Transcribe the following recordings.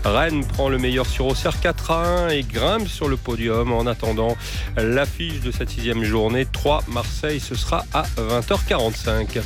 Rennes prend le meilleur sur Auxerre 4-1 et grimpe sur le podium. En attendant l'affiche de cette 6e journée, 3 Marseille, ce sera à 20h45.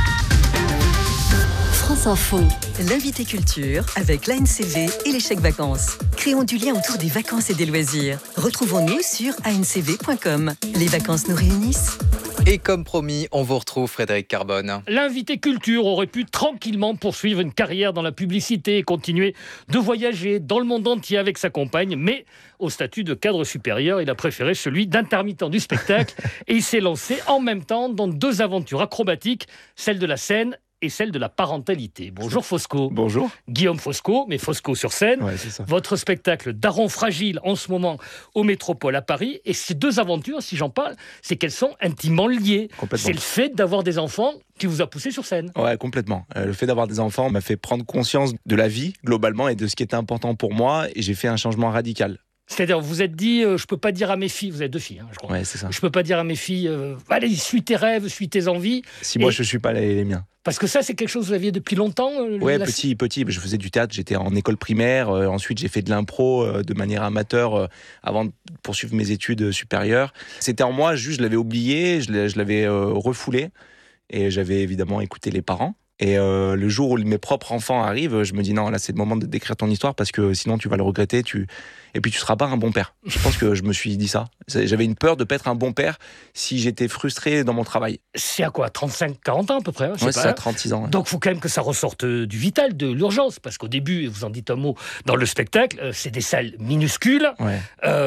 France Info, l'invité culture avec l'ANCV et les chèques vacances. Créons du lien autour des vacances et des loisirs. Retrouvons-nous sur ancv.com. Les vacances nous réunissent. Et comme promis, on vous retrouve Frédéric Carbone. L'invité culture aurait pu tranquillement poursuivre une carrière dans la publicité et continuer de voyager dans le monde entier avec sa compagne, mais au statut de cadre supérieur, il a préféré celui d'intermittent du spectacle et il s'est lancé en même temps dans 2 aventures acrobatiques, celle de la scène et celle de la parentalité. Bonjour Fosco. Bonjour. Guillaume Fosco, mais Fosco sur scène. Ouais, c'est ça. Votre spectacle Daron fragile en ce moment au Métropole à Paris. Et ces 2 aventures, si j'en parle, c'est qu'elles sont intimement liées. C'est le fait d'avoir des enfants qui vous a poussé sur scène. Ouais, complètement. Le fait d'avoir des enfants m'a fait prendre conscience de la vie globalement et de ce qui était important pour moi. Et j'ai fait un changement radical. C'est-à-dire, vous vous êtes dit, je peux pas dire à mes filles, vous avez 2 filles, je crois. Ouais, c'est ça. Je peux pas dire à mes filles, allez, suis tes rêves, suis tes envies. Si moi je suis pas les miens. Parce que ça, c'est quelque chose que vous aviez depuis longtemps. Ouais, petit. Je faisais du théâtre, j'étais en école primaire. Ensuite, j'ai fait de l'impro de manière amateur avant de poursuivre mes études supérieures. C'était en moi, juste je l'avais oublié, je l'avais refoulé. Et j'avais évidemment écouté les parents. Et le jour où mes propres enfants arrivent, je me dis non, là c'est le moment de décrire ton histoire parce que sinon tu vas le regretter et puis tu seras pas un bon père. Je pense que je me suis dit ça. J'avais une peur de pas être un bon père si j'étais frustré dans mon travail. C'est à quoi, 35-40 ans à peu près, Ouais, c'est à 36 ans. Ouais. Donc il faut quand même que ça ressorte du vital, de l'urgence, parce qu'au début, et vous en dites un mot dans le spectacle, c'est des salles minuscules. Ouais.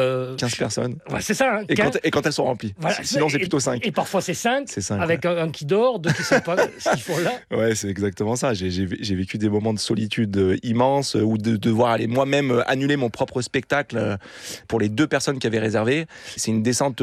15 personnes. Ouais, c'est ça. Hein, et quand elles sont remplies. Voilà. Sinon c'est plutôt 5. Et parfois c'est 5, avec ouais. un qui dort, 2 qui ne savent pas ce qu'ils font là. Ouais, c'est exactement ça. J'ai vécu des moments de solitude immenses ou de devoir aller moi-même annuler mon propre spectacle pour les 2 personnes qui avaient réservé. C'est une descente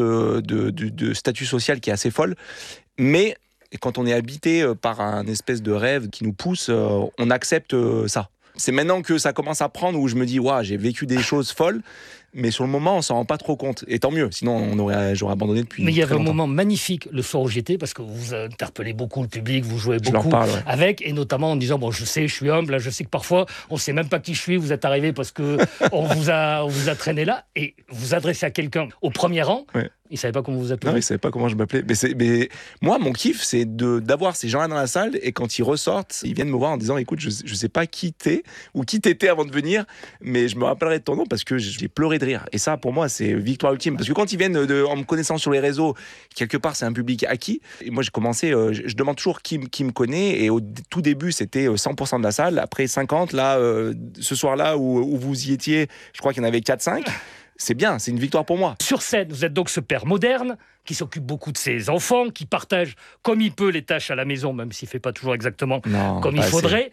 de statut social qui est assez folle. Mais quand on est habité par un espèce de rêve qui nous pousse, on accepte ça. C'est maintenant que ça commence à prendre où je me dis, waouh, j'ai vécu des choses folles. Mais sur le moment, on s'en rend pas trop compte. Et tant mieux, sinon j'aurais abandonné depuis très longtemps. Mais il y avait un moment magnifique le soir où j'étais, parce que vous interpellez beaucoup le public, vous jouez beaucoup avec, et notamment en disant, bon, je sais, je suis humble, là, je sais que parfois, on sait même pas qui je suis, vous êtes arrivé parce que on vous a traîné là, et vous adressez à quelqu'un au premier rang. Ouais. Il savait pas comment vous appelez. Non, il savait pas comment je m'appelais. Mais moi, mon kiff, c'est d'avoir ces gens-là dans la salle et quand ils ressortent, ils viennent me voir en disant, écoute, je sais pas qui t'es ou qui t'étais avant de venir, mais je me rappellerai de ton nom parce que j'ai pleuré de rire. Et ça, pour moi, c'est victoire ultime. Parce que quand ils viennent en me connaissant sur les réseaux, quelque part, c'est un public acquis. Et moi, j'ai commencé, je demande toujours qui me connaît. Et au tout début, c'était 100% de la salle. Après 50, là, ce soir-là où vous y étiez, je crois qu'il y en avait 4-5. C'est bien, c'est une victoire pour moi. Sur scène, vous êtes donc ce père moderne qui s'occupe beaucoup de ses enfants, qui partage comme il peut les tâches à la maison, même s'il ne fait pas toujours exactement comme il faudrait.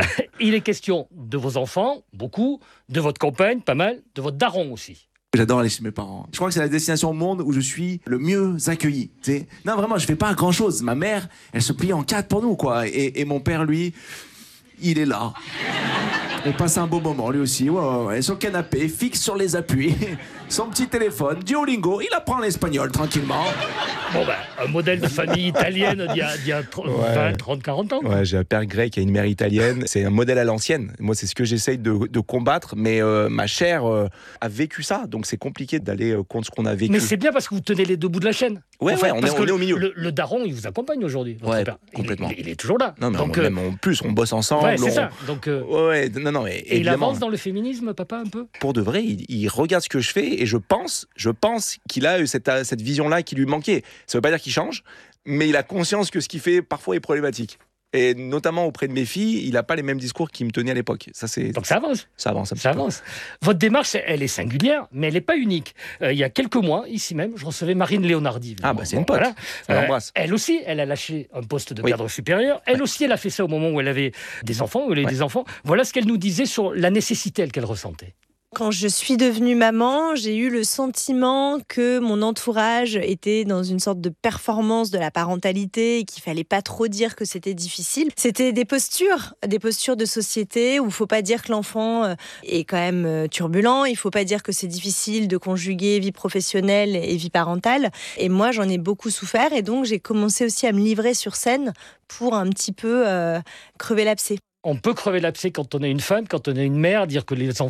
Il est question de vos enfants, beaucoup, de votre compagne, pas mal, de votre daron aussi. J'adore aller chez mes parents. Je crois que c'est la destination au monde où je suis le mieux accueilli. T'sais. Non, vraiment, je fais pas grand-chose. Ma mère, elle se plie en 4 pour nous, quoi. Et mon père, lui, il est là. On passe un beau moment, lui aussi. Ouais. Sur le canapé, fixe sur les appuis. Son petit téléphone, Duolingo, il apprend l'espagnol tranquillement. Bon un modèle de famille italienne d'il y a 20, 30, 40 ans. Ouais, j'ai un père grec et une mère italienne. C'est un modèle à l'ancienne. Moi, c'est ce que j'essaye de combattre. Mais ma chair a vécu ça. Donc, c'est compliqué d'aller contre ce qu'on a vécu. Mais c'est bien parce que vous tenez les 2 bouts de la chaîne. Ouais, on est au milieu. Le daron, il vous accompagne aujourd'hui. Ouais, complètement. Il est toujours là. Non, mais donc, même en plus, on bosse ensemble. Ouais, c'est ça. Donc, non. Et il avance dans le féminisme, papa, un peu. Pour de vrai, il regarde ce que je fais et je pense qu'il a eu cette vision-là qui lui manquait. Ça veut pas dire qu'il change, mais il a conscience que ce qu'il fait parfois est problématique. Et notamment auprès de mes filles, il n'a pas les mêmes discours qui me tenaient à l'époque. Donc ça avance. Ça avance. Votre démarche, elle est singulière, mais elle n'est pas unique. Il y a quelques mois, ici même, je recevais Marine Léonardi. C'est une pote. Voilà. Je l'embrasse. Elle aussi, elle a lâché un poste de cadre supérieur. Elle aussi, elle a fait ça au moment où elle avait des enfants, Voilà ce qu'elle nous disait sur la nécessité qu'elle ressentait. Quand je suis devenue maman, j'ai eu le sentiment que mon entourage était dans une sorte de performance de la parentalité et qu'il fallait pas trop dire que c'était difficile. C'était des postures de société où il faut pas dire que l'enfant est quand même turbulent, il faut pas dire que c'est difficile de conjuguer vie professionnelle et vie parentale. Et moi, j'en ai beaucoup souffert et donc j'ai commencé aussi à me livrer sur scène pour un petit peu crever l'abcès. On peut crever l'abcès quand on est une femme, quand on est une mère, dire que les enfants